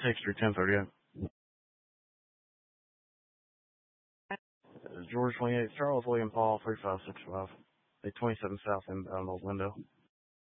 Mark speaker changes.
Speaker 1: Extra 1038. George 28, Charles William Paul 3565. 27 South inbound Old Window.